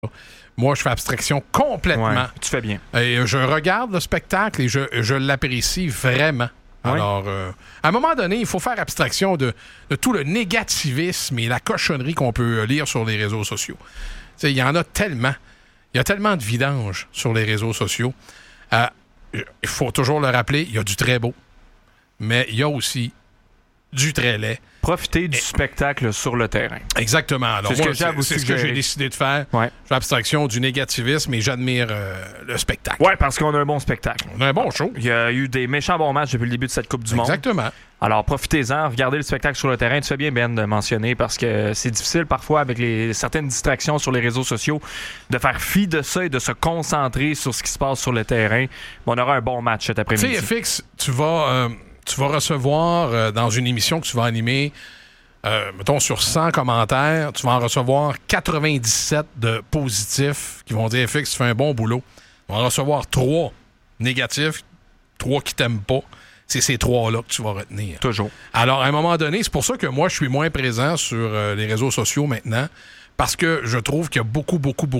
Moi, je fais abstraction complètement. Ouais, tu fais bien. Et je regarde le spectacle et je l'apprécie vraiment. Oui. Alors, à un moment donné, il faut faire abstraction de tout le négativisme et la cochonnerie qu'on peut lire sur les réseaux sociaux. Il y en a tellement. Il y a tellement de vidange sur les réseaux sociaux. Il faut toujours le rappeler, il y a du très beau, mais il y a aussi du très laid. Profiter du spectacle sur le terrain. Exactement. Alors, c'est ce que j'ai décidé de faire. Ouais. Je fais abstraction du négativisme et j'admire le spectacle. Oui, parce qu'on a un bon spectacle. On a un bon show. Il y a eu des méchants bons matchs depuis le début de cette Coupe du Monde. Exactement. Alors, profitez-en, regardez le spectacle sur le terrain. Tu fais bien, Ben, de mentionner, parce que c'est difficile parfois, avec certaines distractions sur les réseaux sociaux, de faire fi de ça et de se concentrer sur ce qui se passe sur le terrain. On aura un bon match cet après-midi. Tu sais, FX, tu vas recevoir dans une émission que tu vas animer, mettons, sur 100 commentaires, tu vas en recevoir 97 de positifs qui vont dire FX, tu fais un bon boulot. Tu vas en recevoir 3 négatifs, 3 qui t'aiment pas. C'est ces 3-là que tu vas retenir. Toujours. Alors, à un moment donné, c'est pour ça que moi, je suis moins présent sur les réseaux sociaux maintenant, parce que je trouve qu'il y a beaucoup,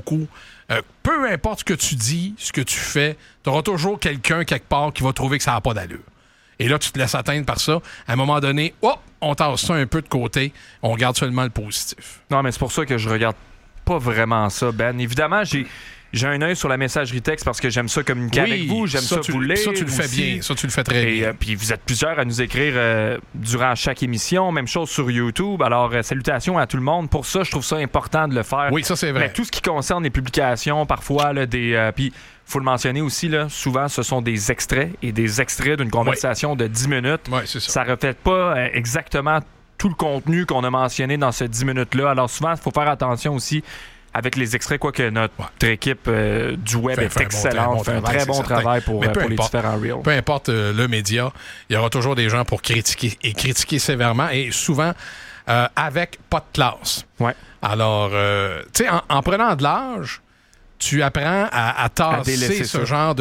peu importe ce que tu dis, ce que tu fais, tu auras toujours quelqu'un, quelque part, qui va trouver que ça n'a pas d'allure. Et là, tu te laisses atteindre par ça. À un moment donné, on tasse ça un peu de côté. On regarde seulement le positif. Non, mais c'est pour ça que je regarde pas vraiment ça, Ben. Évidemment, j'ai un œil sur la messagerie texte parce que j'aime ça communiquer avec vous. J'aime ça vous lire. Ça, tu le fais bien. Ça, tu le fais très bien. Puis vous êtes plusieurs à nous écrire durant chaque émission. Même chose sur YouTube. Alors, salutations à tout le monde. Pour ça, je trouve ça important de le faire. Oui, ça, c'est vrai. Mais tout ce qui concerne les publications, parfois, là, puis il faut le mentionner aussi, là, souvent, ce sont des extraits et des extraits d'une conversation de 10 minutes. Oui, c'est ça. Ça ne reflète pas exactement tout le contenu qu'on a mentionné dans ces 10 minutes-là. Alors, souvent, il faut faire attention aussi avec les extraits, quoique notre équipe du web est excellente, fait un très bon travail pour les différents reels. Peu importe le média, il y aura toujours des gens pour critiquer et critiquer sévèrement et souvent avec pas de classe. Ouais. Alors, tu sais, en prenant de l'âge, tu apprends à tasser ce genre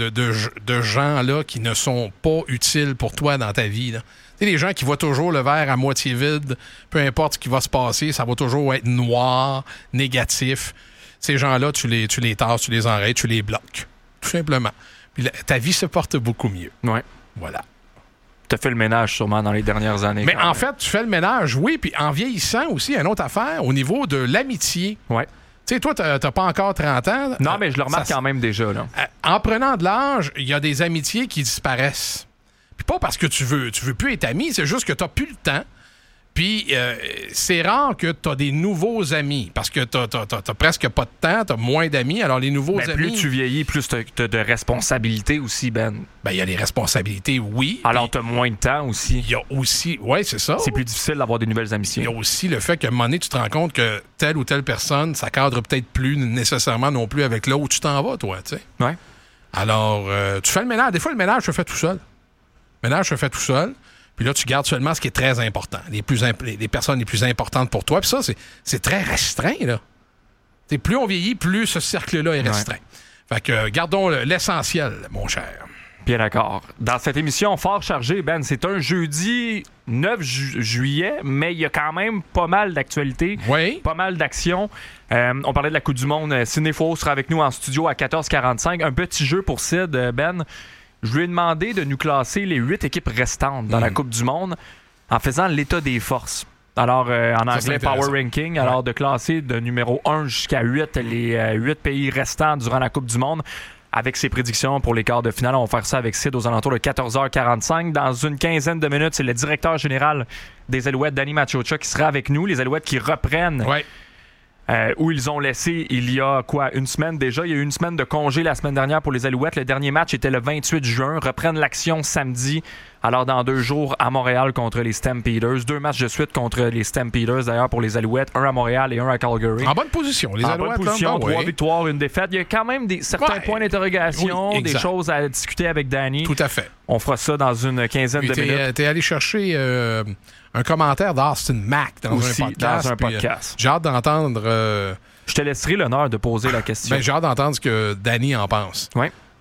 de gens-là qui ne sont pas utiles pour toi dans ta vie, là. Tu sais, les gens qui voient toujours le verre à moitié vide, peu importe ce qui va se passer, ça va toujours être noir, négatif. Ces gens-là, tu les tasses, tu les enrayes, tu les bloques. Tout simplement. Puis ta vie se porte beaucoup mieux. Ouais. Voilà. Tu as fait le ménage sûrement dans les dernières années. Mais en fait, tu fais le ménage, oui, puis en vieillissant aussi, une autre affaire, au niveau de l'amitié. Ouais. Tu sais, toi, t'as pas encore 30 ans. Non, mais je le remarque quand même déjà, là. En prenant de l'âge, il y a des amitiés qui disparaissent. Puis pas parce que tu veux plus être ami, c'est juste que t'as plus le temps. Puis c'est rare que t'as des nouveaux amis, parce que t'as presque pas de temps, t'as moins d'amis, alors les nouveaux amis... Plus tu vieillis, plus t'as de responsabilités aussi, Ben. Ben, il y a les responsabilités, oui. Alors t'as moins de temps aussi. Il y a aussi... Oui, c'est ça. C'est plus difficile d'avoir des nouvelles amitiés. Il y a aussi le fait qu'à un moment donné, tu te rends compte que telle ou telle personne, ça cadre peut-être plus nécessairement non plus avec là où tu t'en vas, toi, tu sais. Ouais. Alors, tu fais le ménage. Des fois, le ménage se fait tout seul. Le ménage se fait tout seul. Puis là, tu gardes seulement ce qui est très important. Les personnes les plus importantes pour toi. Puis ça, c'est très restreint, là. T'sais, plus on vieillit, plus ce cercle-là est restreint. Ouais. Fait que gardons l'essentiel, mon cher. Bien d'accord. Dans cette émission fort chargée, Ben, c'est un jeudi 9 juillet, mais il y a quand même pas mal d'actualités, pas mal d'actions. On parlait de la Coupe du Monde. Sidney Faux sera avec nous en studio à 14h45. Un petit jeu pour Sid, Ben. Je lui ai demandé de nous classer les 8 équipes restantes dans la Coupe du Monde en faisant l'état des forces. Alors, en anglais, Power Ranking. Alors, de classer de numéro 1 jusqu'à 8 les 8 pays restants durant la Coupe du Monde avec ses prédictions pour les quarts de finale. On va faire ça avec Sid aux alentours de 14h45. Dans une quinzaine de minutes, c'est le directeur général des Alouettes, Danny Machocha, qui sera avec nous. Les Alouettes qui reprennent... où ils ont laissé il y a une semaine déjà. Il y a eu une semaine de congé la semaine dernière pour les Alouettes. Le dernier match était le 28 juin. Reprennent l'action samedi. Alors, dans 2 jours, à Montréal contre les Stampeders. 2 matchs de suite contre les Stampeders, d'ailleurs, pour les Alouettes. 1 à Montréal et 1 à Calgary. En bonne position, les Alouettes. En bonne position, 3 victoires, 1 défaite. Il y a quand même certains points d'interrogation, des choses à discuter avec Danny. Tout à fait. On fera ça dans une quinzaine de minutes. T'es allé chercher un commentaire d'Austin Mack dans un podcast. J'ai hâte d'entendre... Je te laisserai l'honneur de poser la question. Ben, j'ai hâte d'entendre ce que Danny en pense. Oui.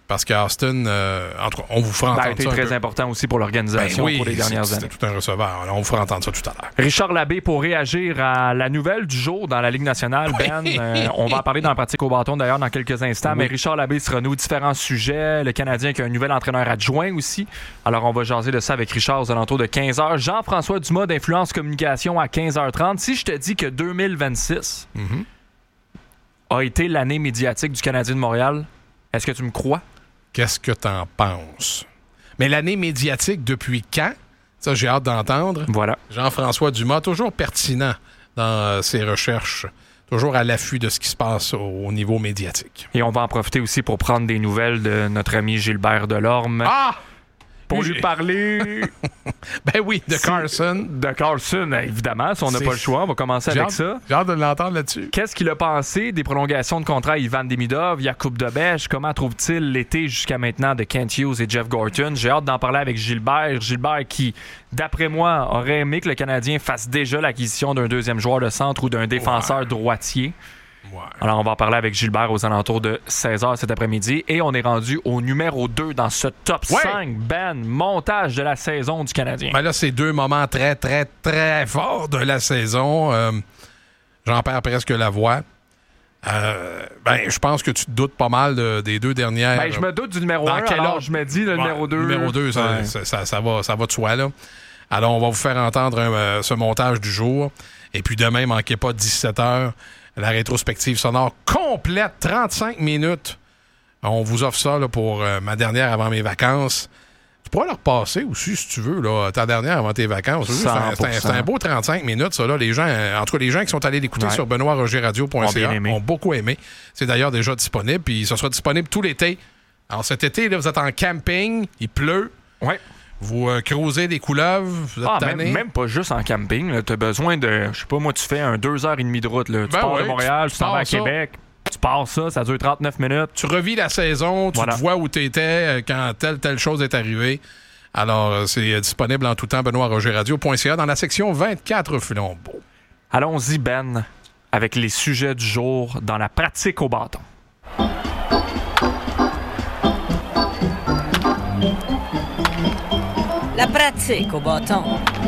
Parce qu'Austin, en tout cas, on vous fera entendre ça. Ça a été très important aussi pour l'organisation pour les dernières années. C'était tout un receveur. Alors, on vous fera entendre ça tout à l'heure. Richard Labbé, pour réagir à la nouvelle du jour dans la Ligue nationale, Ben, on va en parler dans la pratique au bâton d'ailleurs dans quelques instants, mais Richard Labbé se renoue différents sujets. Le Canadien qui a un nouvel entraîneur adjoint aussi. Alors, on va jaser de ça avec Richard aux alentours de 15h. Jean-François Dumas d'Influence Communication à 15h30. Si je te dis que 2026 a été l'année médiatique du Canadien de Montréal, est-ce que tu me crois? Qu'est-ce que t'en penses? Mais l'année médiatique, depuis quand? Ça, j'ai hâte d'entendre. Voilà. Jean-François Dumas, toujours pertinent dans ses recherches, toujours à l'affût de ce qui se passe au niveau médiatique. Et on va en profiter aussi pour prendre des nouvelles de notre ami Gilbert Delorme. Ah! Pour lui parler... Ben oui, de Carlson. De Carlson, évidemment. Si on n'a pas le choix, on va commencer avec ça. J'ai hâte de l'entendre là-dessus. Qu'est-ce qu'il a pensé des prolongations de contrat Ivan Demidov, Jakub Dobeš? Comment trouve-t-il l'été jusqu'à maintenant de Kent Hughes et Jeff Gorton? J'ai hâte d'en parler avec Gilbert. Gilbert qui, d'après moi, aurait aimé que le Canadien fasse déjà l'acquisition d'un deuxième joueur de centre ou d'un défenseur droitier. Ouais. Alors, on va en parler avec Gilbert aux alentours de 16h cet après-midi. Et on est rendu au numéro 2 dans ce top 5, montage de la saison du Canadien. Ben là, c'est deux moments très, très, très forts de la saison. J'en perds presque la voix. Je pense que tu te doutes pas mal des deux dernières. Je me doute du numéro 1, alors je me dis le numéro 2. Le numéro 2, ça va de soi, là. Alors, on va vous faire entendre ce montage du jour. Et puis demain, manquez pas 17h. La rétrospective sonore complète, 35 minutes. On vous offre ça là, pour ma dernière avant mes vacances. Tu pourras le repasser aussi, si tu veux, là, ta dernière avant tes vacances. C'est un beau 35 minutes, ça. Là. Les gens, en tout cas, les gens qui sont allés l'écouter sur benoîtrogerradio.ca ont beaucoup aimé. C'est d'ailleurs déjà disponible, puis ça sera disponible tout l'été. Alors cet été, là, vous êtes en camping, il pleut. Ouais. Vous creusez des couleuvres, vous êtes tanné. Même pas juste en camping. Tu as besoin de, je sais pas moi, tu fais un 2h30 de route. Là. Tu pars de Montréal, tu t'en vas à Québec, tu pars ça dure 39 minutes. Tu revis la saison, tu te vois où tu étais quand telle chose est arrivée. Alors, c'est disponible en tout temps, benoîtrogerradio.ca dans la section 24 Flambeau. Allons-y, Ben, avec les sujets du jour dans la pratique au bâton. La pratique au bâton.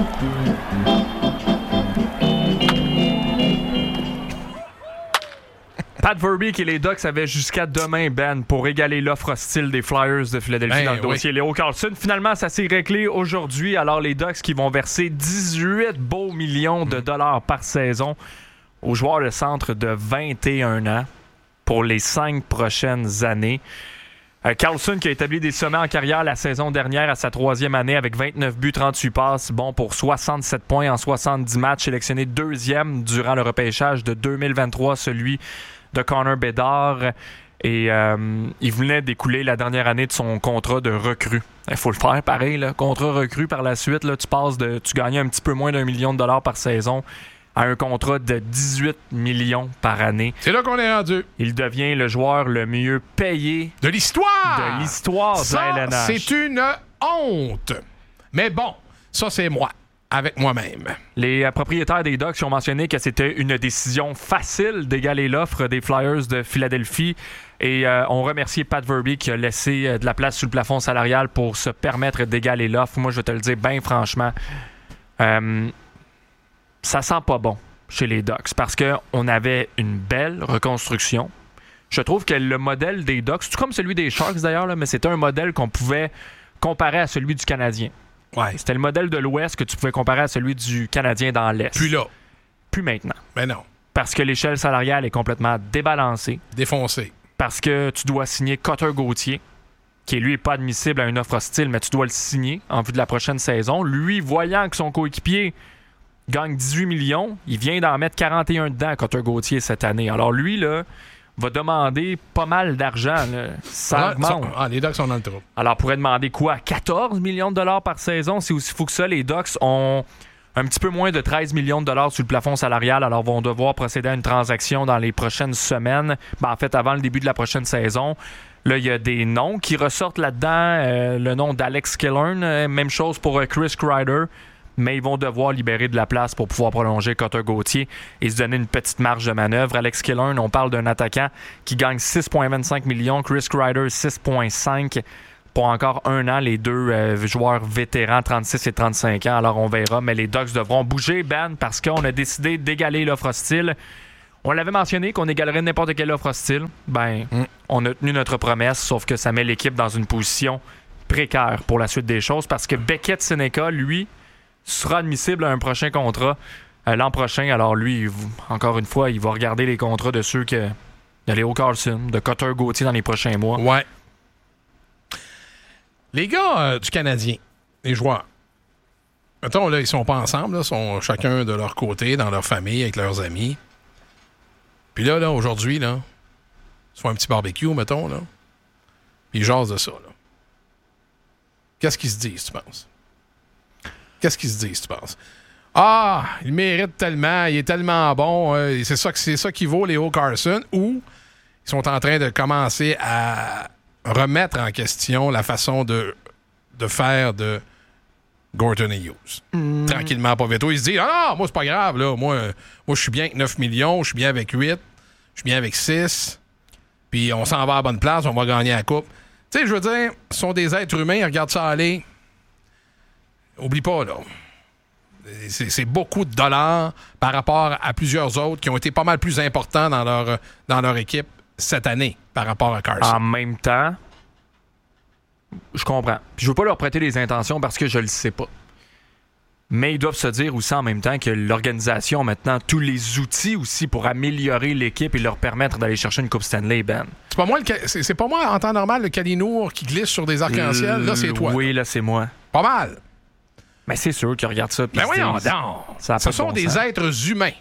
Pat Verbeek et les Ducks avaient jusqu'à demain, Ben, pour égaler l'offre hostile des Flyers de Philadelphie dans le dossier Leo Carlson. Finalement, ça s'est réglé aujourd'hui. Alors, les Ducks qui vont verser 18 beaux millions de dollars par saison aux joueurs de centre de 21 ans pour les 5 prochaines années. Carlson qui a établi des sommets en carrière la saison dernière à sa 3e année avec 29 buts, 38 passes, bon pour 67 points en 70 matchs, sélectionné 2e durant le repêchage de 2023, celui de Connor Bedard. Et il venait d'écouler la dernière année de son contrat de recrue. Il faut le faire pareil, là. Contrat recrue par la suite, là, tu gagnais un petit peu moins d'1 million de dollars par saison à un contrat de 18 millions par année. C'est là qu'on est rendu. Il devient le joueur le mieux payé de l'histoire de la LNH. C'est une honte. Mais bon, ça c'est moi, avec moi-même. Les propriétaires des Ducks ont mentionné que c'était une décision facile d'égaler l'offre des Flyers de Philadelphie et ont remercié Pat Verbeek qui a laissé de la place sous le plafond salarial pour se permettre d'égaler l'offre. Moi, je vais te le dire bien franchement, ça sent pas bon chez les Ducks parce qu'on avait une belle reconstruction. Je trouve que le modèle des Ducks, tout comme celui des Sharks d'ailleurs, là, mais c'était un modèle qu'on pouvait comparer à celui du Canadien. Ouais. C'était le modèle de l'Ouest que tu pouvais comparer à celui du Canadien dans l'Est. Puis là. Plus maintenant. Ben non. Parce que l'échelle salariale est complètement débalancée. Défoncée. Parce que tu dois signer Cutter Gauthier, qui lui n'est pas admissible à une offre hostile, mais tu dois le signer en vue de la prochaine saison. Lui, voyant que son coéquipier gagne 18 millions, il vient d'en mettre 41 dedans, Cutter Gauthier, cette année. Alors lui, là, va demander pas mal d'argent. Là. Ça augmente. Les Ducks sont dans le trou. Alors, pourrait demander quoi? 14 millions de dollars par saison? C'est aussi fou que ça. Les Ducks ont un petit peu moins de 13 millions de dollars sur le plafond salarial. Alors, vont devoir procéder à une transaction dans les prochaines semaines. En fait, avant le début de la prochaine saison. Là, il y a des noms qui ressortent là-dedans. Le nom d'Alex Killorn. Même chose pour Chris Kreider. mais ils vont devoir libérer de la place pour pouvoir prolonger Cutter Gauthier et se donner une petite marge de manœuvre. Alex Killorn, on parle d'un attaquant qui gagne 6,25 millions. Chris Kreider, 6,5 pour encore 1 an. Les deux joueurs vétérans, 36 et 35 ans. Alors, on verra, mais les Ducks devront bouger, Ben, parce qu'on a décidé d'égaler l'offre hostile. On l'avait mentionné qu'on égalerait n'importe quelle offre hostile. On a tenu notre promesse, sauf que ça met l'équipe dans une position précaire pour la suite des choses parce que Beckett Seneca, lui, sera admissible à un prochain contrat l'an prochain. Alors lui, encore une fois, il va regarder les contrats de ceux de Leo Carlson, de Cutter Gauthier dans les prochains mois. Ouais. Les gars du Canadien, les joueurs, mettons, là, ils sont pas ensemble, ils sont chacun de leur côté, dans leur famille, avec leurs amis. Puis là, aujourd'hui, là, ils font un petit barbecue, mettons, là. Puis ils jasent de ça, là. Qu'est-ce qu'ils se disent, tu penses? Qu'est-ce qu'ils se disent, tu penses? Ah, il mérite tellement, il est tellement bon, c'est ça qui vaut Leo Carlson, ou ils sont en train de commencer à remettre en question la façon de faire de Gorton et Hughes. Tranquillement, pas vite. Ils se disent, ah, moi, c'est pas grave, là. Moi, je suis bien avec 9 millions, je suis bien avec 8, je suis bien avec 6, puis on s'en va à la bonne place, on va gagner la coupe. Tu sais, je veux dire, ce sont des êtres humains, ils regardent ça aller. Oublie pas, là. C'est beaucoup de dollars par rapport à plusieurs autres qui ont été pas mal plus importants dans leur équipe cette année par rapport à Carlson. En même temps, je comprends. Puis je veux pas leur prêter des intentions parce que je le sais pas. Mais ils doivent se dire aussi en même temps que l'organisation a maintenant tous les outils aussi pour améliorer l'équipe et leur permettre d'aller chercher une Coupe Stanley, Ben. C'est pas moi en temps normal le Kalinour qui glisse sur des arcs-en-ciel. Là, c'est toi. Oui, là, c'est moi. Pas mal. Mais c'est sûr qu'ils regardent ça. Ben voyons donc. Ce sont des êtres humains.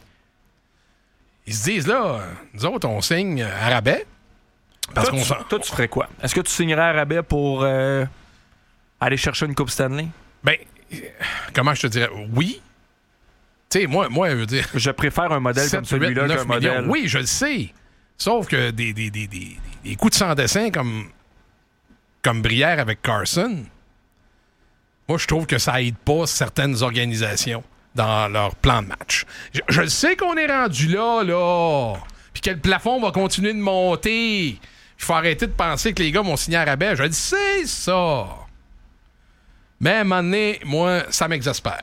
Ils se disent, là, nous autres, on signe à rabais. Toi, tu ferais quoi? Est-ce que tu signerais à rabais pour aller chercher une Coupe Stanley? Ben, comment je te dirais? Oui. Tu sais, moi, je veux dire... Je préfère un modèle 7, comme celui-là qu'un modèle... Oui, je le sais. Sauf que des coups de sans dessin comme Brière avec Carson, moi, je trouve que ça aide pas certaines organisations dans leur plan de match. Je sais qu'on est rendu là, puis que le plafond va continuer de monter. Il faut arrêter de penser que les gars vont signer à rabais. Je le sais, ça. Mais à un moment donné, moi, ça m'exaspère.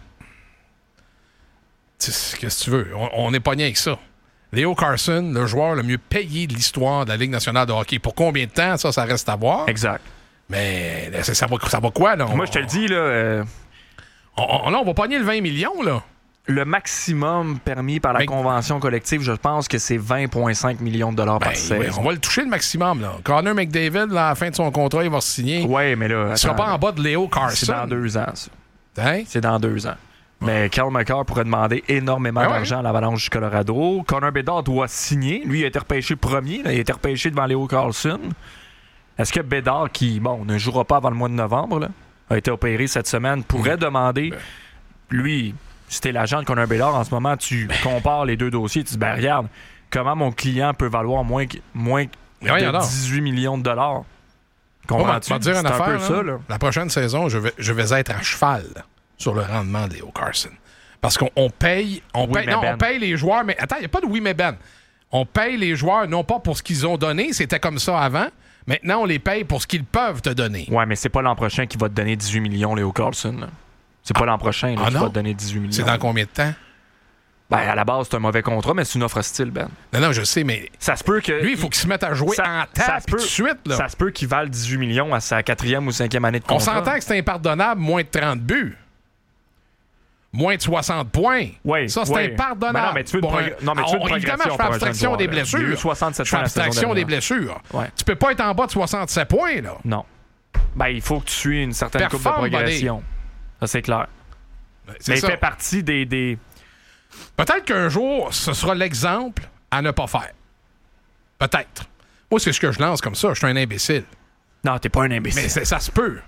Qu'est-ce que tu veux? On n'est pas pogné avec ça. Leo Carlson, le joueur le mieux payé de l'histoire de la Ligue nationale de hockey. Pour combien de temps, ça reste à voir. Exact. Mais là, ça va quoi, là? Moi, je te le dis, là... on va pogner le 20 millions, là. Le maximum permis par la convention collective, je pense que c'est 20,5 millions de dollars par saison. Oui, on va le toucher le maximum, là. Connor McDavid, là, à la fin de son contrat, il va signer. Oui, mais là... Il ne sera pas en bas de Leo Carlson. C'est dans 2 ans, ça. Hein? C'est dans 2 ans. Mais Cale Makar pourrait demander énormément d'argent à l'Avalanche du Colorado. Connor Bedard doit signer. Lui, il a été repêché premier. Là, il a été repêché devant Leo Carlson. Est-ce que Bedard, qui, ne jouera pas avant le mois de novembre, là, a été opéré cette semaine, pourrait demander... Lui, si t'es l'agent de Connor Bedard, en ce moment, tu compares les deux dossiers. Tu dis, regarde, comment mon client peut valoir moins de 18 millions de dollars? Comprends-tu? On va dire une affaire, ça, là. La prochaine saison, je vais être à cheval sur le rendement de Leo Carlson. Parce qu'on paye... On paye les joueurs, mais attends, il n'y a pas de oui mais Ben. On paye les joueurs non pas pour ce qu'ils ont donné, c'était comme ça avant. Maintenant, on les paye pour ce qu'ils peuvent te donner. Ouais, mais c'est pas l'an prochain qui va te donner 18 millions, Leo Carlson. Là. C'est pas l'an prochain qui va te donner 18 millions. C'est dans combien de temps? À la base, c'est un mauvais contrat, mais c'est une offre hostile, Ben. Non, je sais, mais... Ça se peut que... Lui, il faut qu'il se mette à jouer en table tout de suite, là. Ça se peut qu'il vale 18 millions à sa 4e ou 5e année de contrat. On s'entend que c'est impardonnable, moins de 30 buts. Moins de 60 points. Oui, ça, c'est impardonnable. Non, mais tu veux évidemment, je fais abstraction des blessures. Il y a eu 67 je fais abstraction des blessures. Ouais. Tu peux pas être en bas de 67 points, là. Non. Il faut que tu suives une certaine courbe de progression. Ça, c'est clair. Mais il fait partie des... Peut-être qu'un jour, ce sera l'exemple à ne pas faire. Peut-être. Moi, c'est ce que je lance comme ça. Je suis un imbécile. Non, t'es pas un imbécile. Mais ça se peut.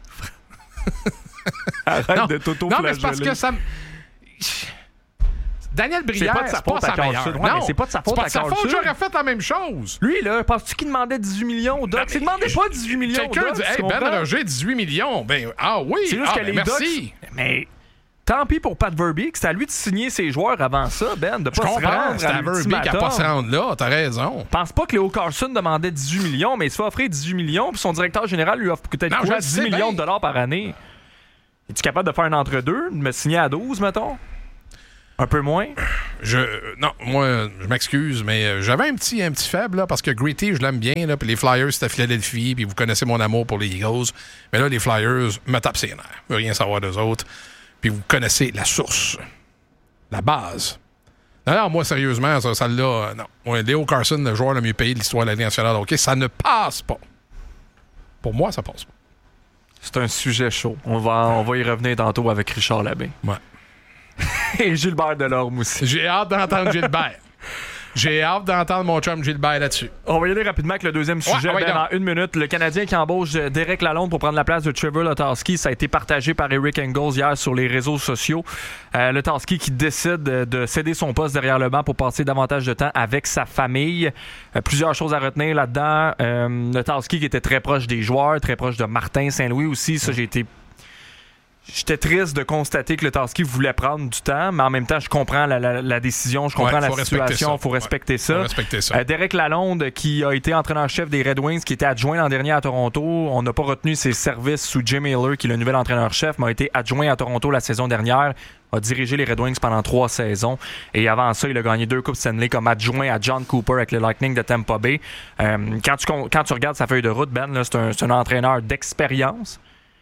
Arrête de t'auto-flageller. Non, mais c'est parce que ça... Daniel Brière, c'est pas sa meilleure. Non, c'est pas de sa faute. C'est pas de sa faute, j'aurais fait la même chose. Lui, là, penses-tu qu'il demandait 18 millions aux Ducks? Il demandait pas 18 millions aux Ducks. Quelqu'un dit, Ben Roger, 18 millions. Ben, oui, c'est juste que les merci. Mais tant pis pour Pat Verbeek. C'est à lui de signer ses joueurs avant ça, Ben, de pas se rendre c'est à Verbeek à pas se rendre là. T'as raison. Je pense pas que Leo Carlson demandait 18 millions, mais il se fait offrir 18 millions, puis son directeur général lui offre peut-être 10 millions de dollars par année. Es-tu capable de faire un entre-deux, de me signer à 12, mettons? Un peu moins? Non, moi, je m'excuse, mais j'avais un petit faible, là, parce que Gritty, je l'aime bien, là, puis les Flyers, c'était Philadelphie, puis vous connaissez mon amour pour les Eagles. Mais là, les Flyers me tapent ses nerfs. Je veux rien savoir d'eux autres. Puis vous connaissez la source, la base. Non, moi, sérieusement, ça-là, non. Moi, Leo Carlson, le joueur le mieux payé de l'histoire de la Ligue nationale de hockey, ça ne passe pas. Pour moi, ça passe pas. C'est un sujet chaud. On va y revenir tantôt avec Richard Labbé. Ouais. Et Gilbert Delorme aussi. J'ai hâte d'entendre Gilbert. J'ai hâte d'entendre mon chum Gilbert là-dessus. On va y aller rapidement avec le deuxième sujet. En 1 minute, le Canadien qui embauche Derek Lalonde pour prendre la place de Trevor Letowski, ça a été partagé par Eric Engels hier sur les réseaux sociaux. Letowski qui décide de céder son poste derrière le banc pour passer davantage de temps avec sa famille. Plusieurs choses à retenir là-dedans. Letowski qui était très proche des joueurs, très proche de Martin Saint-Louis aussi. Ça, J'étais triste de constater que Letowski voulait prendre du temps, mais en même temps, je comprends la décision, je comprends la situation, il faut respecter ça. Derek Lalonde, qui a été entraîneur-chef des Red Wings, qui était adjoint l'an dernier à Toronto, on n'a pas retenu ses services sous Jim Miller, qui est le nouvel entraîneur-chef, mais a été adjoint à Toronto la saison dernière, a dirigé les Red Wings pendant 3 saisons, et avant ça, il a gagné 2 Coupes Stanley comme adjoint à John Cooper avec le Lightning de Tampa Bay. Quand tu regardes sa feuille de route, Ben, là, c'est un entraîneur d'expérience,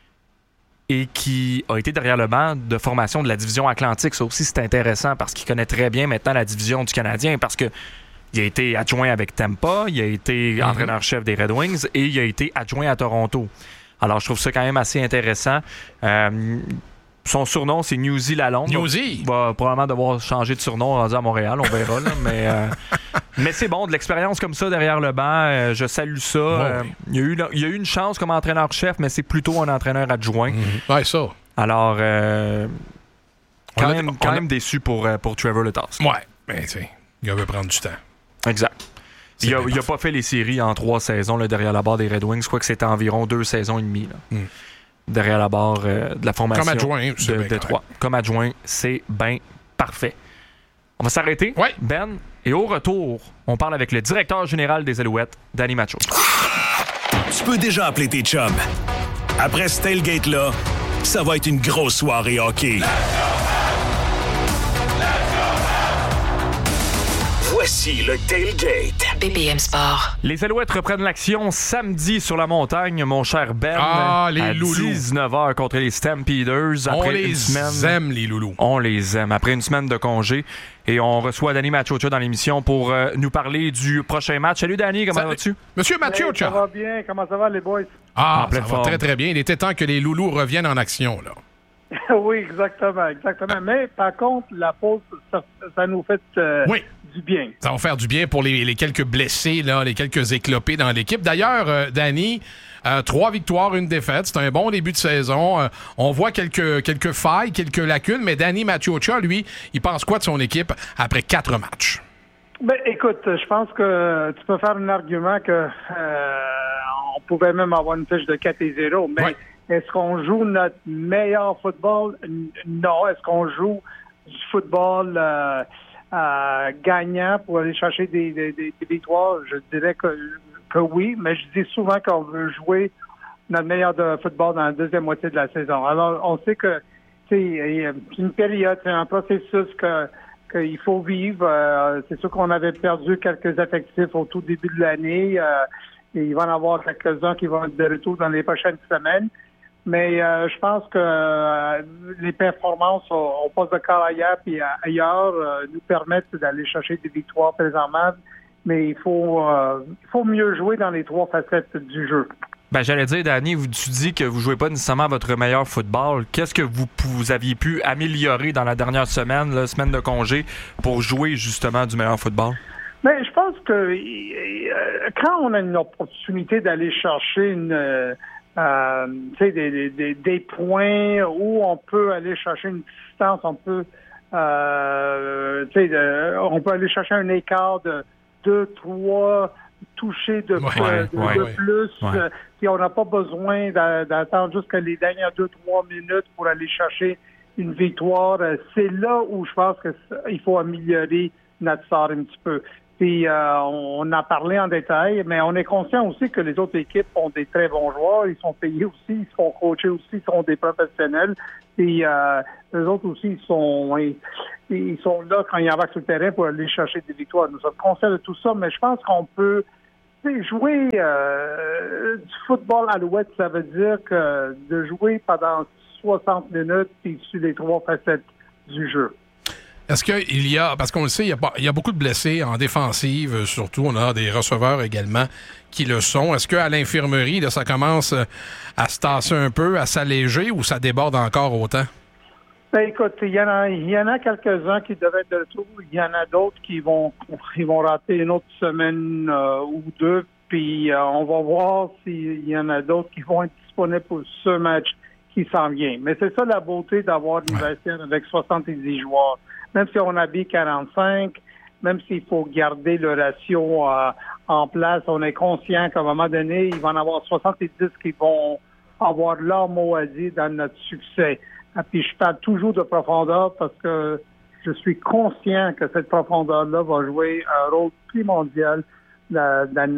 et qui a été derrière le banc de formation de la division Atlantique. Ça aussi, c'est intéressant parce qu'il connaît très bien maintenant la division du Canadien parce qu'il a été adjoint avec Tampa, il a été entraîneur-chef des Red Wings et il a été adjoint à Toronto. Alors, je trouve ça quand même assez intéressant. Son surnom, c'est Newsy Lalonde. Newsy! Il va probablement devoir changer de surnom rendu à Montréal, on verra. Là, mais c'est bon, de l'expérience comme ça derrière le banc, je salue ça. Il y a eu une chance comme entraîneur-chef, mais c'est plutôt un entraîneur adjoint. Ouais, ça. Alors, quand même déçu pour Trevor Letowski. Ouais, mais tu sais, il veut prendre du temps. Exact. Il n'a pas fait les séries en 3 saisons là, derrière la barre des Red Wings. Je crois que c'était environ 2 saisons et demie. Là. Derrière la barre de la formation comme adjoint, de Détroit. Comme adjoint, c'est bien parfait. On va s'arrêter, Ben, et au retour, on parle avec le directeur général des Alouettes, Danny Macho. Tu peux déjà appeler tes chums. Après ce tailgate-là, ça va être une grosse soirée hockey. Voici le tailgate. BPM Sport. Les Alouettes reprennent l'action samedi sur la montagne, mon cher Ben. Les à loulous. 19h contre les Stampeders. On les aime, les loulous. On les aime. Après une semaine de congé. Et on reçoit Danny Machocha dans l'émission pour nous parler du prochain match. Salut Danny, comment vas-tu? Monsieur Machocha. Ça va bien. Comment ça va les boys? Ça va très très bien. Il était temps que les loulous reviennent en action, là. Oui, exactement. Mais par contre, la pause, ça nous fait du bien. Ça va faire du bien pour les quelques blessés, là, les quelques éclopés dans l'équipe. D'ailleurs, Danny, 3 victoires, 1 défaite. C'est un bon début de saison. On voit quelques failles, quelques lacunes, mais Danny Machocha, lui, il pense quoi de son équipe après 4 matchs? Ben, écoute, je pense que tu peux faire un argument que on pouvait même avoir une fiche de 4-0, mais est-ce qu'on joue notre meilleur football? Non. Est-ce qu'on joue du football gagnant pour aller chercher des victoires? Je dirais que oui, mais je dis souvent qu'on veut jouer notre meilleur de football dans la deuxième moitié de la saison. Alors, on sait que c'est une période, c'est un processus qu'il faut vivre. C'est sûr qu'on avait perdu quelques effectifs au tout début de l'année. Et il va en avoir quelques-uns qui vont être de retour dans les prochaines semaines. Mais je pense que les performances au poste de carrière et ailleurs nous permettent d'aller chercher des victoires présentement. Mais il faut mieux jouer dans les 3 facettes du jeu. Ben, j'allais dire, Danny, tu dis que vous jouez pas nécessairement votre meilleur football. Qu'est-ce que vous aviez pu améliorer dans la dernière semaine, semaine de congé, pour jouer justement du meilleur football? Mais je pense que quand on a une opportunité d'aller chercher des points où on peut aller chercher une distance, on peut aller chercher un écart de 2-3 touchés de plus. Puis on n'a pas besoin d'attendre jusqu'à les dernières 2-3 minutes pour aller chercher une victoire. C'est là où je pense qu'il faut améliorer notre sort un petit peu. Puis on a parlé en détail, mais on est conscient aussi que les autres équipes ont des très bons joueurs, ils sont payés aussi, ils sont coachés aussi, ils sont des professionnels. Puis eux autres aussi, ils sont là quand ils embarquent sur le terrain pour aller chercher des victoires. Nous sommes conscients de tout ça, mais je pense qu'on peut jouer du football à l'ouest, ça veut dire que de jouer pendant 60 minutes puis sur les 3 facettes du jeu. Est-ce qu'il y a, parce qu'on le sait, il y a beaucoup de blessés en défensive, surtout on a des receveurs également qui le sont. Est-ce qu'à l'infirmerie, là, ça commence à se tasser un peu, à s'alléger ou ça déborde encore autant? Ben, écoute, il y en a quelques-uns qui devraient être de retour. Il y en a d'autres qui vont rater une autre semaine ou 2. Puis on va voir s'il y en a d'autres qui vont être disponibles pour ce match qui s'en vient. Mais c'est ça la beauté d'avoir une vestiaire avec 70 joueurs. Même si on habille 45, même s'il faut garder le ratio en place, on est conscient qu'à un moment donné, il va en avoir 70 qui vont avoir leur mot à dire dans notre succès. Et puis je parle toujours de profondeur parce que je suis conscient que cette profondeur-là va jouer un rôle primordial dans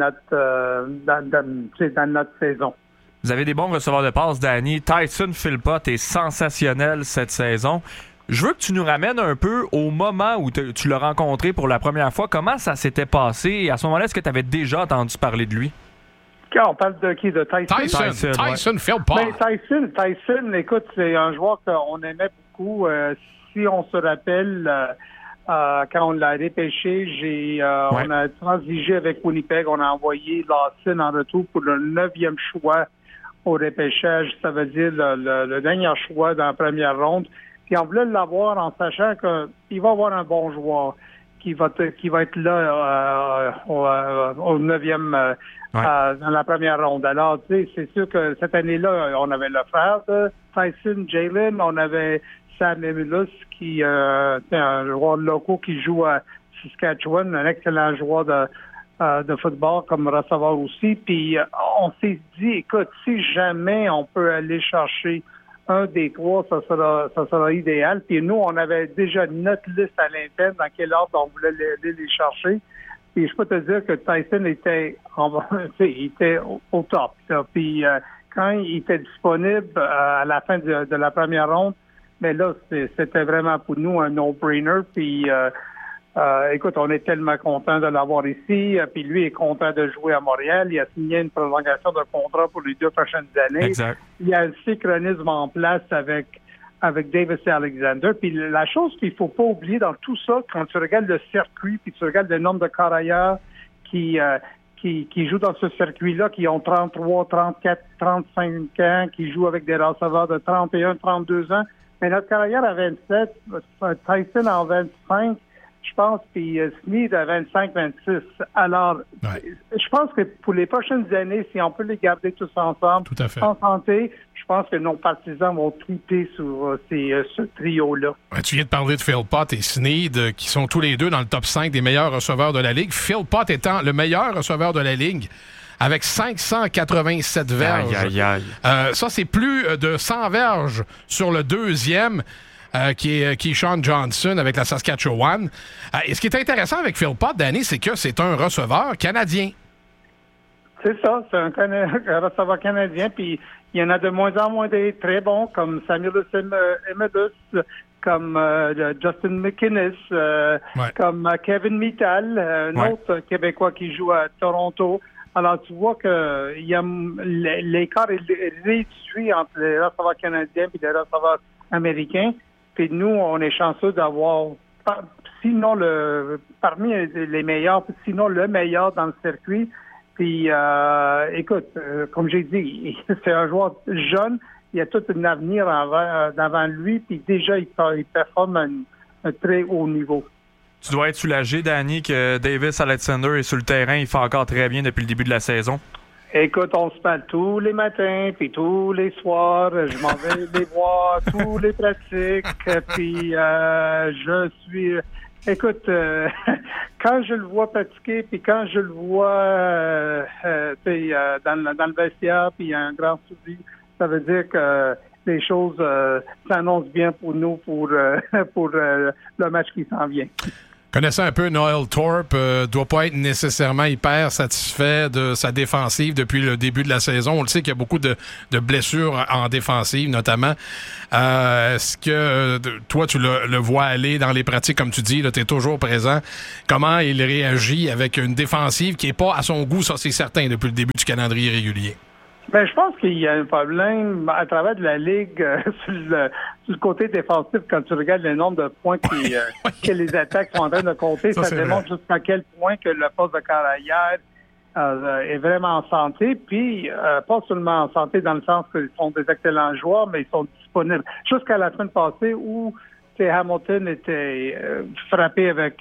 notre saison. Vous avez des bons receveurs de passe, Danny. Tyson Philpott est sensationnel cette saison. Je veux que tu nous ramènes un peu au moment où tu l'as rencontré pour la première fois. Comment ça s'était passé? Et à ce moment-là, est-ce que tu avais déjà entendu parler de lui? Quand on parle de qui? De Tyson? Tyson Philpott. Tyson, écoute, c'est un joueur qu'on aimait beaucoup. Si on se rappelle, quand on l'a repêché, on a transigé avec Winnipeg. On a envoyé Lawson en retour pour le 9e choix au repêchage. Ça veut dire le dernier choix dans la première ronde. Puis on voulait l'avoir en sachant qu'il va avoir un bon joueur qui va être là au 9e dans la première ronde. Alors, tu sais, c'est sûr que cette année-là, on avait le frère de Tyson, Jalen, on avait Sam Emilus, qui est un joueur local qui joue à Saskatchewan, un excellent joueur de football comme receveur aussi. Puis on s'est dit, écoute, si jamais on peut aller chercher un des 3, ça sera idéal. Puis nous, on avait déjà notre liste à l'interne dans quel ordre on voulait les chercher. Puis je peux te dire que Tyson était au top. Ça. Puis quand il était disponible à la fin de la première ronde, mais là, c'était vraiment pour nous un no-brainer. Puis écoute, on est tellement content de l'avoir ici. Puis lui est content de jouer à Montréal. Il a signé une prolongation de contrat pour les 2 prochaines années. Exact. Il y a un synchronisme en place avec Davis et Alexander. Puis la chose qu'il faut pas oublier dans tout ça, quand tu regardes le circuit, puis tu regardes le nombre de carrières qui jouent dans ce circuit-là, qui ont 33, 34, 35 ans, qui jouent avec des receveurs de 31, 32 ans. Mais notre carrière à 27, Tyson en 25, je pense, puis Smith à 25-26. Alors, je pense que pour les prochaines années, si on peut les garder tous ensemble, en santé, je pense que nos partisans vont triper sur ce trio-là. Tu viens de parler de Philpott et Snead, qui sont tous les deux dans le top 5 des meilleurs receveurs de la Ligue. Philpott étant le meilleur receveur de la Ligue, avec 587 verges. Ça, c'est plus de 100 verges sur le deuxième, qui est Sean Johnson avec la Saskatchewan. Et ce qui est intéressant avec Philpott, Danny, c'est que c'est un receveur canadien. C'est ça, c'est un receveur canadien, puis il y en a de moins en moins des très bons, comme Samuel Emedus, comme Justin McInnes, comme Kevin Mittal, un autre Québécois qui joue à Toronto. Alors, tu vois que il y a l'écart est réduit entre les receveurs canadiens et les receveurs américains. Puis nous, on est chanceux d'avoir, sinon parmi les meilleurs, sinon le meilleur dans le circuit. Puis, écoute, comme j'ai dit, c'est un joueur jeune. Il a tout un avenir devant lui. Puis déjà, il performe à un très haut niveau. Tu dois être soulagé, Danny, que Davis Alexander est sur le terrain. Il fait encore très bien depuis le début de la saison. Écoute, on se parle tous les matins, puis tous les soirs. Je m'en vais les voir, tous les pratiques. Puis je suis... Écoute, quand je le vois pratiquer, puis quand je le vois dans le vestiaire, puis il y a un grand suivi, ça veut dire que les choses s'annoncent bien pour nous pour le match qui s'en vient. Connaissant un peu Noel Thorpe, doit pas être nécessairement hyper satisfait de sa défensive depuis le début de la saison. On le sait qu'il y a beaucoup de blessures en défensive, notamment. Est-ce que toi, tu le vois aller dans les pratiques, comme tu dis, tu es toujours présent. Comment il réagit avec une défensive qui est pas à son goût, ça c'est certain, depuis le début du calendrier régulier? Ben, je pense qu'il y a un problème à travers de la Ligue sur le côté défensif quand tu regardes le nombre de points que les attaques sont en train de compter. Ça démontre jusqu'à quel point que le poste de carrière est vraiment en santé. Puis, pas seulement en santé dans le sens qu'ils sont des excellents joueurs, mais ils sont disponibles. Jusqu'à la semaine passée où Hamilton était frappé avec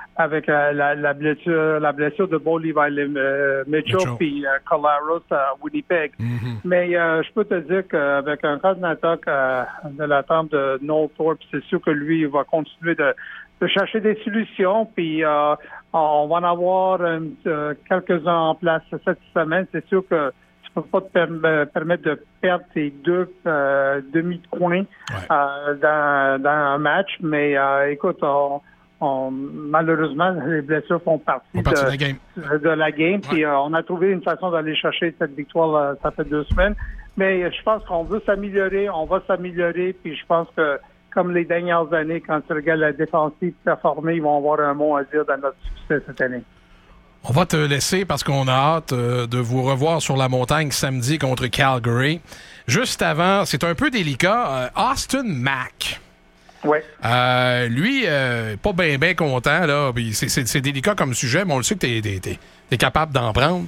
la blessure de Bo Levi Mitchell puis Colaros à Winnipeg. Mm-hmm. Mais je peux te dire qu'avec un coordinateur de la tente de Noel Thorpe, c'est sûr que lui, il va continuer de chercher des solutions. Puis on va en avoir quelques-uns en place cette semaine. C'est sûr que tu peux pas te permettre de perdre tes deux demi-coins dans un match. Mais écoute, malheureusement, les blessures font partie de la game. Puis on a trouvé une façon d'aller chercher cette victoire, ça fait 2 semaines. Mais je pense qu'on veut s'améliorer, on va s'améliorer. Puis je pense que, comme les dernières années, quand tu regardes la défensive performer, ils vont avoir un mot à dire dans notre succès cette année. On va te laisser parce qu'on a hâte de vous revoir sur la montagne samedi contre Calgary. Juste avant, c'est un peu délicat, Austin Mack. Oui. Lui, pas bien content, là. C'est délicat comme sujet, mais on le sait que t'es capable d'en prendre.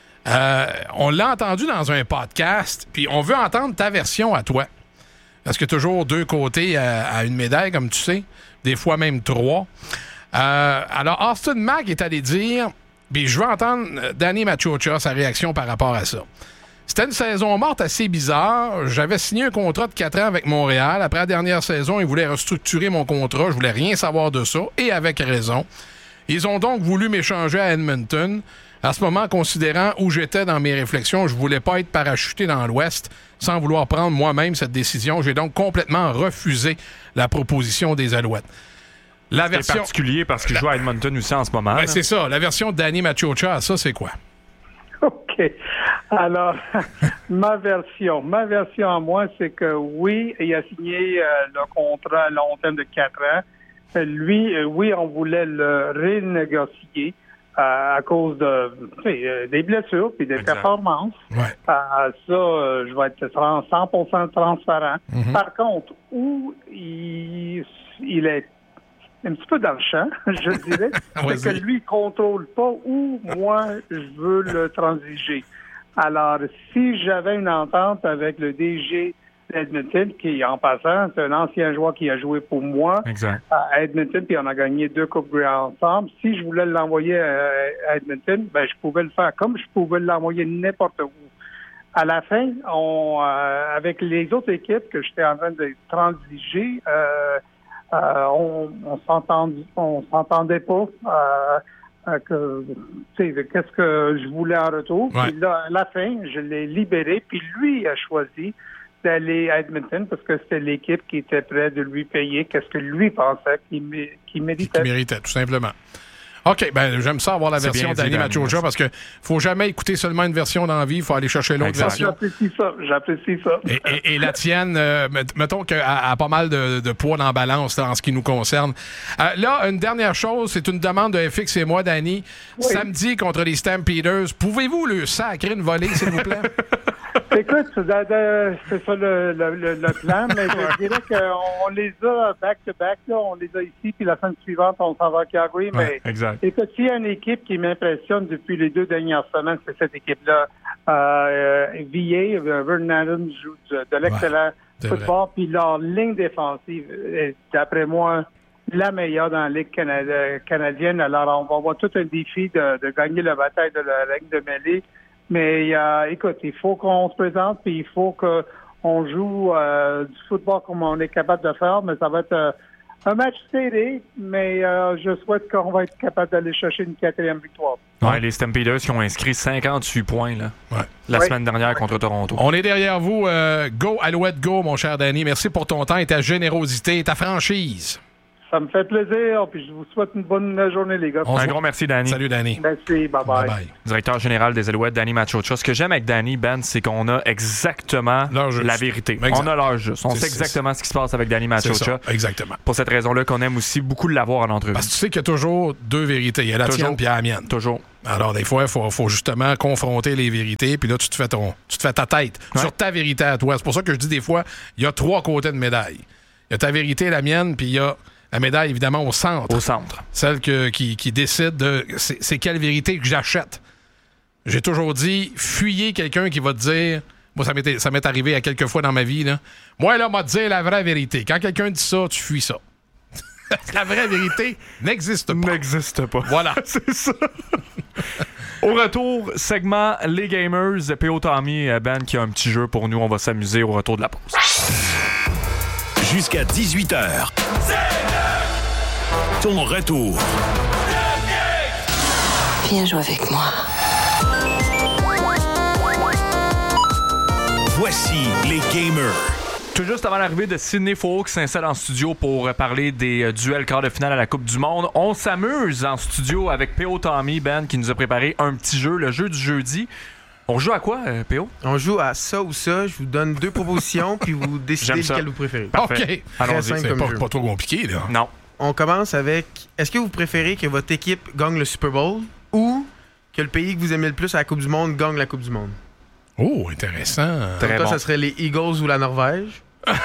On l'a entendu dans un podcast, puis on veut entendre ta version à toi. Parce que toujours 2 côtés à une médaille, comme tu sais, des fois même 3. Alors, Austin Mack est allé dire, puis je veux entendre Danny Machocha, sa réaction par rapport à ça. C'était une saison morte assez bizarre. J'avais signé un contrat de 4 ans avec Montréal. Après la dernière saison, ils voulaient restructurer mon contrat. Je voulais rien savoir de ça, et avec raison. Ils ont donc voulu m'échanger à Edmonton. À ce moment, considérant où j'étais dans mes réflexions, je voulais pas être parachuté dans l'Ouest sans vouloir prendre moi-même cette décision. J'ai donc complètement refusé la proposition des Alouettes. C'est particulier parce qu'il joue à Edmonton aussi en ce moment. Ben, c'est ça. La version de Danny Machocha, ça, c'est quoi? OK. Alors, ma version à moi, c'est que oui, il a signé le contrat à long terme de 4 ans. Lui, oui, on voulait le renégocier à cause des blessures puis des performances. Ouais. Ça, je vais être 100% transparent. Mm-hmm. Par contre, où il est un petit peu dans le champ, je dirais, c'est que lui, il contrôle pas où moi, je veux le transiger. Alors, si j'avais une entente avec le DG d'Edmonton, qui, en passant, c'est un ancien joueur qui a joué pour moi à Edmonton, puis on a gagné 2 Coupes Grey ensemble. Si je voulais l'envoyer à Edmonton, ben je pouvais le faire comme je pouvais l'envoyer n'importe où. À la fin, avec les autres équipes que j'étais en train de transiger, on s'entendait pas qu'est-ce que je voulais en retour. Ouais. Puis là, à la fin, je l'ai libéré, puis lui a choisi d'aller à Edmonton parce que c'était l'équipe qui était prête de lui payer qu'est-ce que lui pensait qu'il méritait. Qu'il méritait, tout simplement. OK, ben j'aime ça avoir la version d'Danny Machocha parce que faut jamais écouter seulement une version dans la vie, il faut aller chercher l'autre version. J'apprécie ça. Et la tienne, mettons qu'elle a pas mal de poids dans la balance là, en ce qui nous concerne. Là, une dernière chose, c'est une demande de FX et moi, Danny. Oui. Samedi contre les Stampeders, pouvez-vous le sacrer une volée, s'il vous plaît? Écoute, c'est ça le plan, mais je dirais qu'on les a back-to-back, là, on les a ici, puis la semaine suivante, on s'en va à Calgary, mais écoute, s'il y a une équipe qui m'impressionne depuis les 2 dernières semaines, c'est cette équipe-là. VA, Vernon Adams joue de l'excellent football, puis leur ligne défensive est, d'après moi, la meilleure dans la Ligue canadienne. Alors, on va avoir tout un défi de gagner la bataille de la ligne de mêlée. Mais écoute, il faut qu'on se présente, puis il faut qu'on joue du football comme on est capable de faire, mais ça va être un match serré, mais je souhaite qu'on va être capable d'aller chercher une 4e victoire. Ouais, les Stampeders qui ont inscrit 58 points là, la semaine dernière contre Toronto. On est derrière vous. Go, Alouette, go, mon cher Danny. Merci pour ton temps et ta générosité et ta franchise. Ça me fait plaisir, puis je vous souhaite une bonne journée, les gars. Un gros merci, Danny. Salut, Danny. Merci, bye-bye. Directeur général des Alouettes, Danny Machocha. Ce que j'aime avec Danny, Ben, c'est qu'on a exactement la vérité. Exact. On a l'heure juste. On sait exactement ce qui se passe avec Danny Machocha. Exactement. Pour cette raison-là qu'on aime aussi beaucoup l'avoir en entrevue. Parce que tu sais qu'il y a toujours deux vérités. Il y a la tienne et la mienne. Toujours. Alors, des fois, il faut justement confronter les vérités, puis là, tu te fais ta tête sur ta vérité à toi. C'est pour ça que je dis des fois, il y a 3 côtés de médaille. Il y a ta vérité, la mienne, puis il y a la médaille, évidemment, au centre. Au centre. Celle qui décide de c'est quelle vérité que j'achète. J'ai toujours dit, fuyez quelqu'un qui va te dire... Moi, ça m'est arrivé à quelques fois dans ma vie. Là. Moi, là, m'a dit la vraie vérité. Quand quelqu'un dit ça, tu fuis ça. La vraie vérité n'existe pas. N'existe pas. Voilà. C'est ça. Au retour, segment Les Gamers. P.O. Tommy, Ben, qui a un petit jeu pour nous. On va s'amuser au retour de la pause. Jusqu'à 18h. Ton retour. Viens jouer avec moi. Voici les Gamers. Tout juste avant l'arrivée de Sidney Faux qui s'installe en studio pour parler des duels quart de finale à la Coupe du Monde. On s'amuse en studio avec P.O. Tommy, Ben, qui nous a préparé un petit jeu, le jeu du jeudi. On joue à quoi, P.O.? On joue à ça ou ça. Je vous donne 2 propositions, puis vous décidez lequel vous préférez. Parfait. OK. Très simple comme jeu. Pas trop compliqué, là. Non. On commence avec, est-ce que vous préférez que votre équipe gagne le Super Bowl ou que le pays que vous aimez le plus à la Coupe du Monde gagne la Coupe du Monde? Oh, intéressant. Très bon. Ça serait les Eagles ou la Norvège.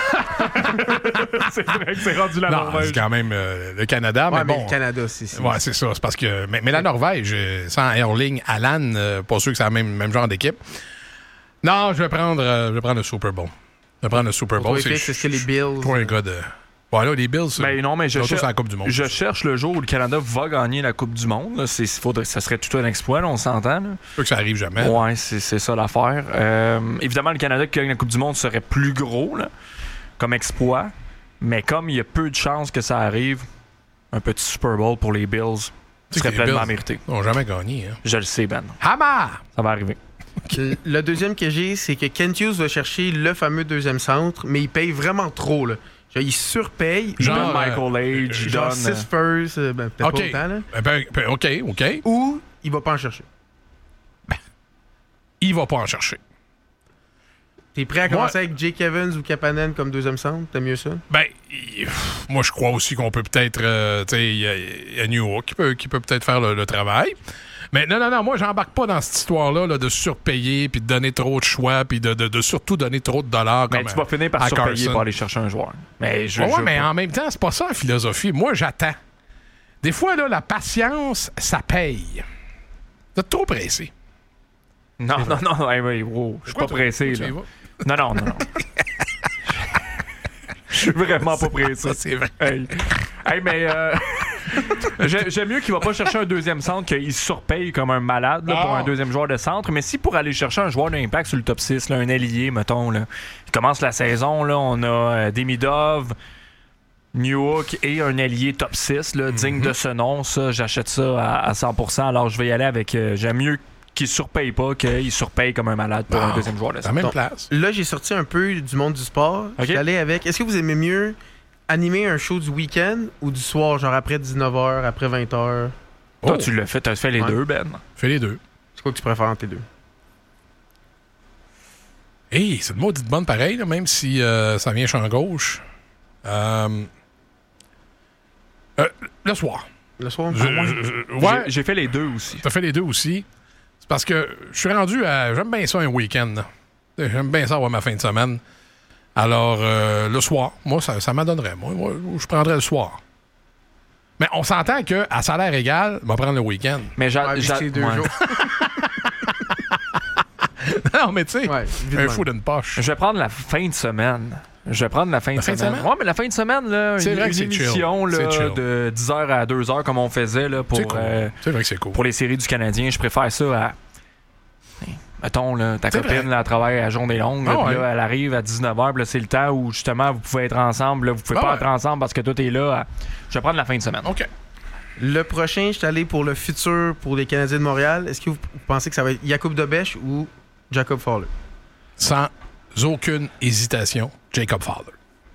C'est vrai que c'est rendu la Norvège. C'est quand même le Canada, mais bon. Le Canada, c'est ouais, c'est ça. C'est parce que... Mais la Norvège, sans Erling Haaland, pas sûr que c'est le même genre d'équipe. Non, je vais prendre le Super Bowl. Je vais prendre le Super Bowl. C'est les Bills. Pour un gars de... Ouais, là, les Bills, ben non, mais la Coupe du Monde. Je cherche le jour où le Canada va gagner la Coupe du Monde. Ça serait tout un exploit, là, on s'entend. Je veux que ça arrive jamais. Ouais, c'est ça l'affaire. Évidemment, le Canada qui gagne la Coupe du Monde serait plus gros là, comme exploit. Mais comme il y a peu de chances que ça arrive, un petit Super Bowl pour les Bills serait pleinement mérité. Ils n'ont jamais gagné. Hein. Je le sais, Ben. Hammer! Ça va arriver. Le deuxième que j'ai, c'est que Kent Hughes va chercher le fameux deuxième centre, mais il paye vraiment trop, là. Genre, il surpaye. Genre Michael Age. Genre 6 firsts, peut-être pas autant, là. OK. Ou il va pas en chercher. Il va pas en chercher. T'es prêt à commencer avec Jake Evans ou Kapanen comme deuxième centre? T'as mieux ça? Ben, moi, je crois aussi qu'on peut peut-être... il y a Newhook qui peut peut-être faire le travail. Mais non, moi, j'embarque pas dans cette histoire-là là, de surpayer, puis de donner trop de choix, puis de surtout donner trop de dollars. Mais tu vas finir par surpayer Carson. Pour aller chercher un joueur. Mais mais en même temps, c'est pas ça la philosophie. Moi, j'attends. Des fois, là, la patience, ça paye. Vous êtes trop pressé. Non. Hey, wow, je suis pas pressé. Là. Non. Je suis vraiment pas pressé. Ça, c'est vrai. Hey, mais j'aime mieux qu'il va pas chercher un deuxième centre qu'il surpaye comme un malade là, pour un deuxième joueur de centre. Mais si pour aller chercher un joueur d'impact sur le top 6, là, un ailier, mettons, là, il commence la saison, là, on a Demidov, Newhook et un ailier top 6, là, digne de ce nom. Ça, j'achète ça à 100%. Alors, je vais y aller avec... j'aime mieux qu'il surpaye pas qu'il surpaye comme un malade pour un deuxième joueur de centre. À la même place. Là, j'ai sorti un peu du monde du sport. Okay. Je suis allé avec... Est-ce que vous aimez mieux animer un show du week-end ou du soir, genre après 19h, après 20h? Toi, tu l'as fait. Tu as fait les deux, Ben. Fais les deux. C'est quoi que tu préfères entre les deux? Hey, c'est une maudite bonne pareil, là, même si ça vient champ gauche. Le soir. Le soir? Ouais. J'ai fait les deux aussi. T'as fait les deux aussi? C'est parce que je suis rendu à... J'aime bien ça un week-end. Là. J'aime bien ça avoir ma fin de semaine. Alors, le soir, moi, ça m'adonnerait. Moi, je prendrais le soir. Mais on s'entend qu'à salaire égal, on va prendre le week-end. Mais j'ai 2 jours. Non, mais tu sais, un fou d'une poche. Je vais prendre la fin de semaine. Ouais, mais la fin de semaine, là, une émission là, de 10h à 2h, comme on faisait là, pour, c'est vrai que c'est cool. Pour les séries du Canadien. Je préfère ça à... Mettons, là, ta copine, là, elle travaille à journée longue, puis là, elle arrive à 19h, puis là, c'est le temps où, justement, vous pouvez être ensemble. Là, vous pouvez pas être ensemble parce que toi, t'es là. Je vais prendre la fin de semaine. OK. Le prochain, je suis allé pour le futur pour les Canadiens de Montréal. Est-ce que vous pensez que ça va être Jakub Dobeš ou Jacob Fowler? Sans aucune hésitation, Jacob Fowler.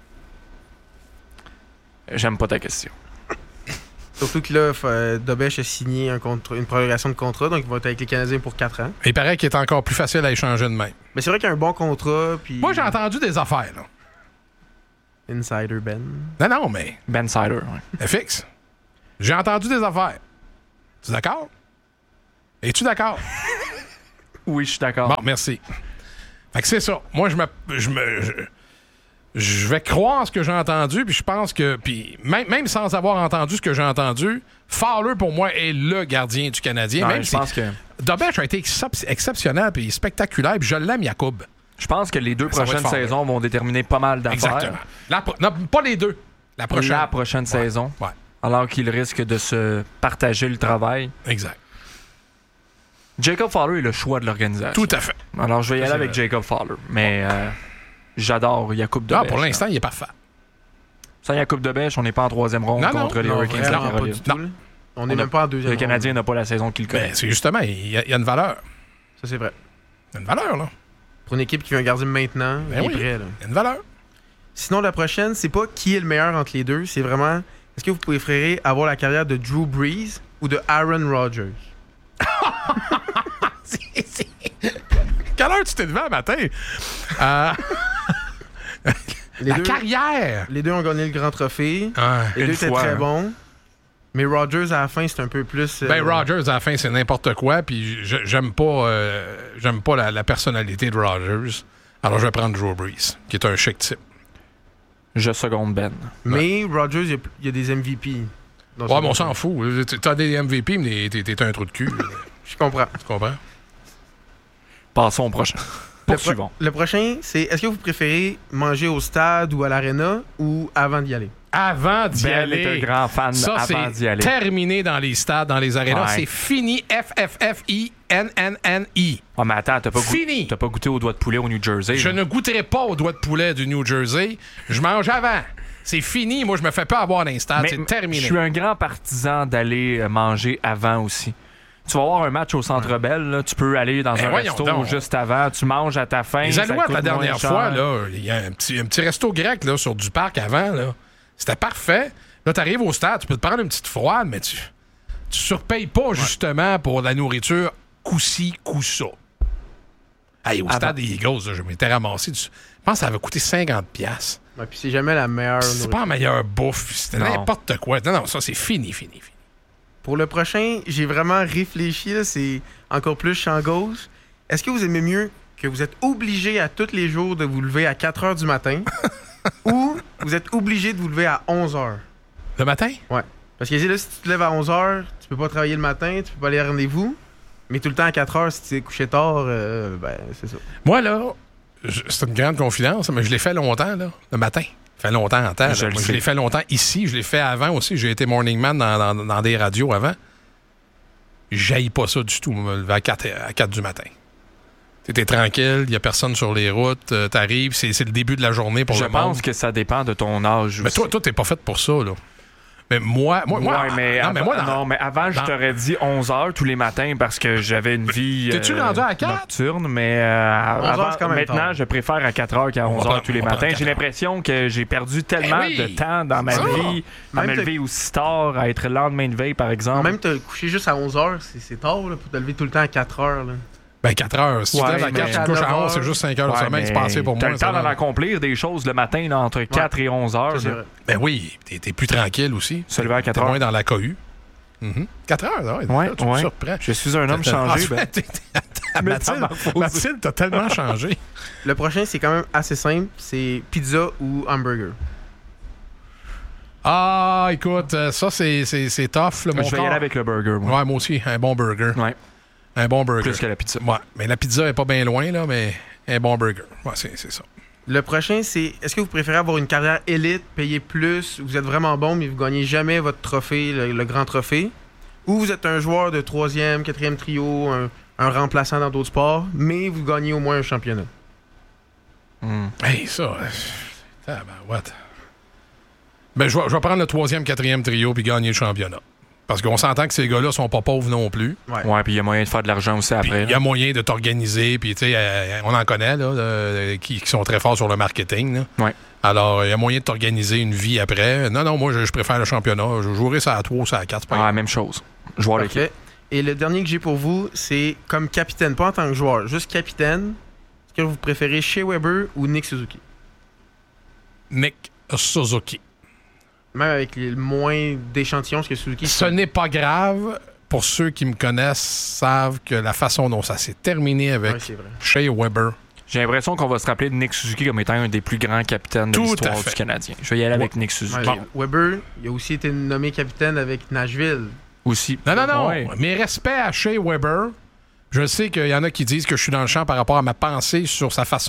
J'aime pas ta question. Surtout que là, Dobeš a signé une prolongation de contrat, donc il va être avec les Canadiens pour 4 ans. Il paraît qu'il est encore plus facile à échanger de même. Mais c'est vrai qu'il y a un bon contrat. Puis... Moi, j'ai entendu des affaires, là. Insider Ben. Non, mais... Ben Sider, oui. FX. J'ai entendu des affaires. Tu es d'accord? Es-tu d'accord? Oui, je suis d'accord. Bon, merci. Fait que c'est ça. Moi, je vais croire ce que j'ai entendu, puis je pense que... Puis même sans avoir entendu ce que j'ai entendu, Fowler, pour moi, est le gardien du Canadien. Ouais, même je pense que... Dobeš a été exceptionnel, puis spectaculaire, puis je l'aime, Jakub. Je pense que les 2 prochaines saisons vont déterminer pas mal d'affaires. Exactement. Non, pas les 2. La prochaine saison. Ouais. Alors qu'il risque de se partager le travail. Exact. Jacob Fowler est le choix de l'organisation. Tout à fait. Alors, je vais y aller avec Jacob Fowler. Mais j'adore Jakub Dobeš. Pour l'instant, il est parfait. Sans Jakub Dobeš, on n'est pas pas en 3e ronde contre les Hurricanes de Caroline. Non. On n'est même pas en 2e ronde. Le Canadien n'a pas la saison qu'il connaît. C'est justement, il y a une valeur. Ça, c'est vrai. Il y a une valeur, là. Pour une équipe qui veut un gardien maintenant, il est prêt. Là. Il y a une valeur. Sinon, la prochaine, c'est pas qui est le meilleur entre les deux. C'est vraiment, est-ce que vous préférez avoir la carrière de Drew Brees ou de Aaron Rodgers? Quelle heure tu t'es levé un matin? Carrière! Les deux ont gagné le grand trophée. Les deux étaient très bons. Mais Rodgers, à la fin, c'est un peu plus... Rodgers, à la fin, c'est n'importe quoi. Puis j'aime pas la personnalité de Rodgers. Alors, je vais prendre Drew Brees, qui est un chic type. Je seconde Ben. Mais Rodgers, il y a des MVP. Mais on s'en fout. T'as des MVP, mais t'es un trou de cul. Je comprends. Tu comprends? Passons au prochain. Poursuivons. Le prochain, c'est est-ce que vous préférez manger au stade ou à l'aréna ou avant d'y aller? Avant d'y aller. Ben est un grand fan avant d'y aller. Terminé dans les stades, dans les arénas. Ouais. C'est fini. FFFINNNI. Oh, mais attends, t'as pas goûté au doigt de poulet au New Jersey? Je ne goûterai pas au doigt de poulet du New Jersey. Je mange avant. C'est fini. Moi, je me fais pas avoir dans les stades. C'est terminé. Je suis un grand partisan d'aller manger avant aussi. Tu vas avoir un match au Centre Bell, là, tu peux aller dans un resto juste avant, tu manges à ta faim. Les Alouettes, la dernière fois, il y a un petit resto grec là, sur du parc avant. Là. C'était parfait. Là, tu arrives au stade, tu peux te prendre une petite froide, mais tu surpayes pas justement pour la nourriture coup-ci, coup-ça. Hey, au stade des Eagles, là, je m'étais ramassé. Je pense que ça avait coûté 50$. Ouais, puis c'est jamais la meilleure nourriture. C'est pas la meilleure bouffe. C'était n'importe quoi. Non, ça, c'est fini. Pour le prochain, j'ai vraiment réfléchi. Là, c'est encore plus champ gauche. Est-ce que vous aimez mieux que vous êtes obligé à tous les jours de vous lever à 4 heures du matin ou vous êtes obligé de vous lever à 11 heures? Le matin? Ouais. Parce que là, si tu te lèves à 11 heures, tu peux pas travailler le matin, tu peux pas aller à rendez-vous. Mais tout le temps à 4 heures, si tu es couché tard, c'est ça. Moi, là, c'est une grande confidence, mais je l'ai fait longtemps, là, le matin. Ça fait longtemps en temps. Je l'ai fait longtemps ici. Je l'ai fait avant aussi. J'ai été morning man dans des radios avant. J'haïs pas ça du tout, me lever à 4 du matin. T'es tranquille, il n'y a personne sur les routes, t'arrives, c'est le début de la journée pour le monde. Je pense que ça dépend de ton âge mais aussi. Toi, t'es pas fait pour ça, là. Mais moi, mais avant, je t'aurais dit 11 heures tous les matins parce que j'avais une vie T'es-tu rendu à 4? Nocturne, mais maintenant, je préfère à 4 heures qu'à 11 heures tous les matins. J'ai l'impression que j'ai perdu tellement de temps dans ma vie à me lever aussi tard, à être le lendemain de veille, par exemple. Même te coucher juste à 11 heures, c'est tard là, pour te lever tout le temps à 4 heures. Là. Ben 4 heures. Si tu te lèves à 4, tu te couches à 11, c'est juste 5 heures de sommeil. C'est passé pour moi. T'as le temps d'en accomplir des choses le matin là, entre 4 et 11 heures. Ben oui, t'es plus tranquille aussi. Se lever à 4 heures. T'es moins dans la cohue. 4 heures, tu me surprends. Je suis un homme changé. Mathilde, t'as tellement changé. Le prochain, c'est quand même assez simple. C'est pizza ou hamburger. Ah, écoute, ça, c'est tough. Là, je vais y aller avec le burger. Moi aussi, un bon burger. Ouais. Un bon burger. Plus que la pizza. Ouais, mais la pizza est pas bien loin, là, mais un bon burger. Ouais, c'est ça. Le prochain, c'est est-ce que vous préférez avoir une carrière élite, payer plus, vous êtes vraiment bon, mais vous gagnez jamais votre trophée, le grand trophée, ou vous êtes un joueur de 3e, 4e trio, un remplaçant dans d'autres sports, mais vous gagnez au moins un championnat? Hey, ça... what? Ben, je vais prendre le 3e, 4e trio puis gagner le championnat. Parce qu'on s'entend que ces gars-là sont pas pauvres non plus. Ouais, puis il y a moyen de faire de l'argent aussi après. Il y a moyen de t'organiser, puis tu sais, on en connaît, là, qui sont très forts sur le marketing. Là. Ouais. Alors, il y a moyen de t'organiser une vie après. Non, moi, je préfère le championnat. Je jouerai ça à 3 ou ça à 4. Même chose. Joueur d'équipe. Et le dernier que j'ai pour vous, c'est comme capitaine, pas en tant que joueur, juste capitaine. Est-ce que vous préférez Shea Weber ou Nick Suzuki? Nick Suzuki. Même avec le moins d'échantillons que Suzuki. Ce n'est pas grave. Pour ceux qui me connaissent, savent que la façon dont ça s'est terminé avec Shea Weber. J'ai l'impression qu'on va se rappeler de Nick Suzuki comme étant un des plus grands capitaines de l'histoire du Canadien. Je vais y aller avec Nick Suzuki. Ouais, Weber, il a aussi été nommé capitaine avec Nashville. Aussi. Non. Ouais. Mais respect à Shea Weber. Je sais qu'il y en a qui disent que je suis dans le champ par rapport à ma pensée sur sa façon